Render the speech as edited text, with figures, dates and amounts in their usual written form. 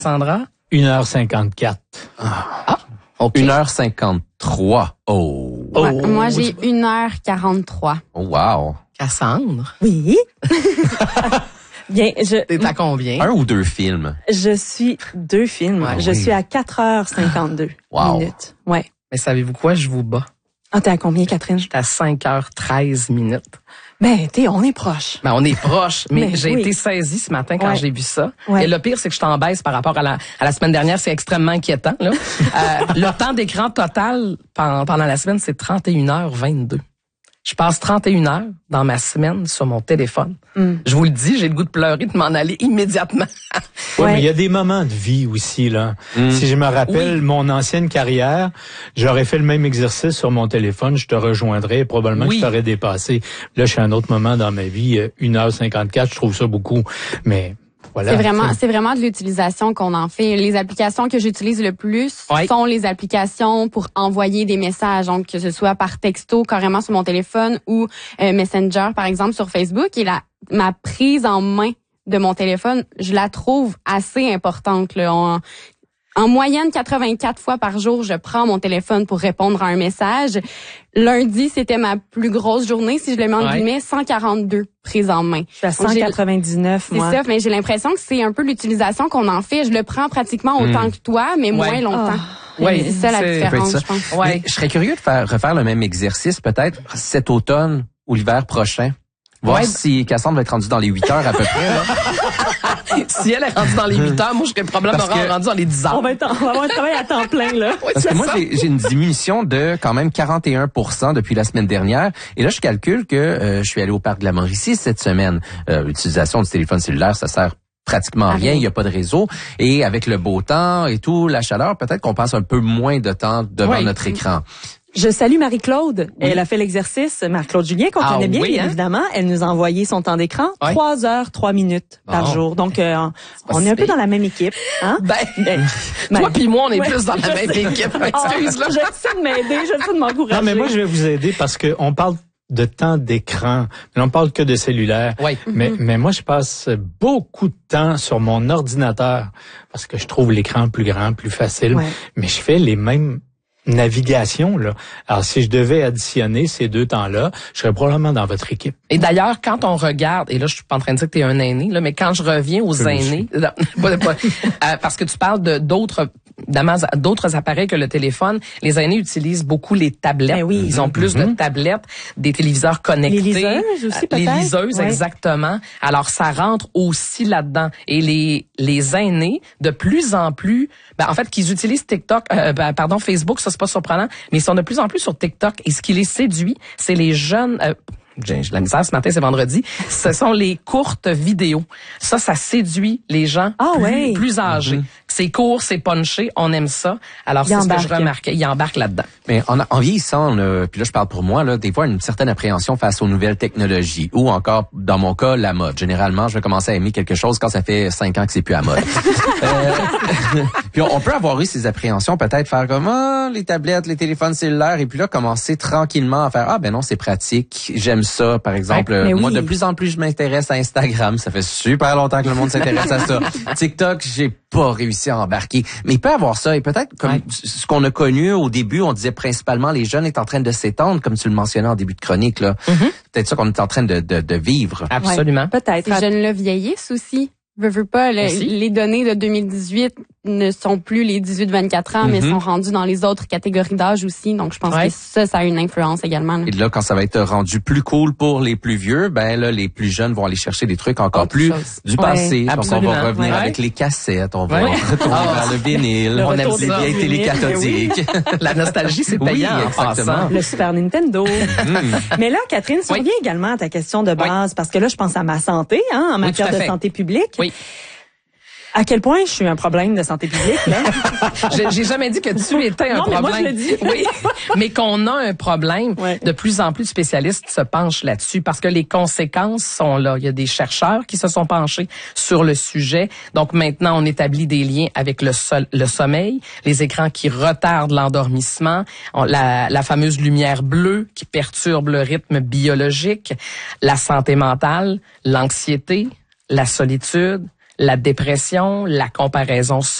Sandra? 1h54. Okay. 1h53. Oh. Ouais, moi, j'ai 1h43. Oh, wow. Cassandre? Oui. Bien, T'es à combien? Un ou deux films? je suis 2 films. Ouais, je oui. suis à 4h52 Wow. minutes. Ouais. Mais savez-vous quoi? Je vous bats. Ah, t'es à combien, Catherine? J'étais à 5h13 minutes. Ben, on est proche. Ben, on est proche, mais Mais j'ai oui. été saisie ce matin quand Ouais. j'ai vu ça. Ouais. Et le pire, c'est que je t'en baisse par rapport à la semaine dernière. C'est extrêmement inquiétant, là. Le temps d'écran total pendant la semaine, c'est 31h22. Je passe 31 heures dans ma semaine sur mon téléphone. Je vous le dis, j'ai le goût de pleurer, de m'en aller immédiatement. Ouais, Ouais. mais il y a des moments de vie aussi, là. Si je me rappelle mon ancienne carrière, j'aurais fait le même exercice sur mon téléphone, je te rejoindrais, probablement que je t'aurais dépassé. Là, je suis à un autre moment dans ma vie, 1h54, je trouve ça beaucoup, mais voilà. C'est vraiment de l'utilisation qu'on en fait. Les applications que j'utilise le plus sont les applications pour envoyer des messages, donc que ce soit par texto, carrément sur mon téléphone ou Messenger, par exemple, sur Facebook. Et ma prise en main de mon téléphone, je la trouve assez importante, là. En moyenne, 84 fois par jour, je prends mon téléphone pour répondre à un message. Lundi, c'était ma plus grosse journée, si je le mets en guillemets, 142 prises en main. Je suis à 199, moi. C'est ça, mais j'ai l'impression que c'est un peu l'utilisation qu'on en fait. Je le prends pratiquement autant que toi, mais moins longtemps. Ouais, c'est ça la c'est- différence, ça. je pense. Ouais. Mais je serais curieux de refaire le même exercice, peut-être cet automne ou l'hiver prochain. Voir si Cassandre va être rendue dans les 8 heures à peu près. Là. Si elle est rendue dans les 8 heures, moi, je serais probablement Parce que- rendue dans les 10 heures. On va avoir un travail à temps plein, là. Parce que moi, j'ai une diminution de quand même 41% depuis la semaine dernière. Et là, je calcule que je suis allé au parc de la Mauricie cette semaine. L'utilisation du téléphone cellulaire, ça sert pratiquement à rien. Il n'y a pas de réseau. Et avec le beau temps et tout, la chaleur, peut-être qu'on passe un peu moins de temps devant notre écran. Je salue Marie-Claude. Elle a fait l'exercice. Marie-Claude Julien, qu'on connaît bien, bien évidemment. Elle nous a envoyé son temps d'écran. 3 heures, 3 minutes par jour. Donc, on est un peu dans la même équipe. Hein? Toi puis moi, on est plus dans la même équipe. Excuse, là. J'essaie de m'aider, j'essaie de m'encourager. Non, mais moi, je vais vous aider parce que on parle de temps d'écran. Mais on parle que de cellulaire. Oui. Mais moi, je passe beaucoup de temps sur mon ordinateur parce que je trouve l'écran plus grand, plus facile. Ouais. Mais je fais les mêmes navigations, là. Alors, si je devais additionner ces 2 temps-là, je serais probablement dans votre équipe. Et d'ailleurs, quand on regarde, et là, je suis pas en train de dire que t'es un aîné, là, mais quand je reviens aux aînés, parce que tu parles de d'autres appareils que le téléphone, les aînés utilisent beaucoup les tablettes. Ben oui. Ils ont plus de tablettes, des téléviseurs connectés. Les liseuses aussi, peut-être? Les liseuses, Ouais. exactement. Alors, ça rentre aussi là-dedans. Et les aînés, de plus en plus, en fait, qu'ils utilisent TikTok, Facebook, ça c'est pas surprenant, mais ils sont de plus en plus sur TikTok. Et ce qui les séduit, c'est les jeunes... j'ai la misère ce matin, c'est vendredi. Ce sont les courtes vidéos. Ça séduit les gens plus âgés. C'est court, c'est punché, on aime ça. Alors, c'est ce que je remarquais. Ils embarquent là-dedans. Mais en vieillissant, puis là, je parle pour moi, là, des fois, une certaine appréhension face aux nouvelles technologies ou encore, dans mon cas, la mode. Généralement, je vais commencer à aimer quelque chose quand ça fait 5 ans que c'est plus à mode. Puis on peut avoir eu ces appréhensions, peut-être faire comme les tablettes, les téléphones cellulaires, et puis là, commencer tranquillement à faire ben non, c'est pratique, j'aime ça, par exemple. Moi, de plus en plus, je m'intéresse à Instagram. Ça fait super longtemps que le monde s'intéresse à ça. TikTok, j'ai pas réussi à embarquer. Mais il peut avoir ça. Et peut-être, comme ce qu'on a connu au début, on disait principalement les jeunes est en train de s'étendre, comme tu le mentionnais en début de chronique, là. Peut-être ça qu'on est en train de vivre. Absolument. Peut-être. Ces jeunes-là vieillissent aussi. Veux pas, les données de 2018 ne sont plus les 18-24 ans, mais sont rendues dans les autres catégories d'âge aussi. Donc, je pense que ça a une influence également. Là. Et là, quand ça va être rendu plus cool pour les plus vieux, là, les plus jeunes vont aller chercher des trucs encore plus du passé. Je pense qu'on va revenir avec les cassettes, on va retourner vers le vinyle, on aime les vieilles télé cathodiques. La nostalgie, c'est payant, en passant. Le Super Nintendo. Mais là, Catherine, si on revient également à ta question de base, parce que là, je pense à ma santé, en matière de santé publique. Oui. À quel point je suis un problème de santé publique, là? J'ai jamais dit que tu étais un problème. Mais moi, je le dis. Oui. Mais qu'on a un problème, de plus en plus de spécialistes se penchent là-dessus parce que les conséquences sont là. Il y a des chercheurs qui se sont penchés sur le sujet. Donc maintenant, on établit des liens avec le sommeil, les écrans qui retardent l'endormissement, la fameuse lumière bleue qui perturbe le rythme biologique, la santé mentale, l'anxiété, la solitude, la dépression, la comparaison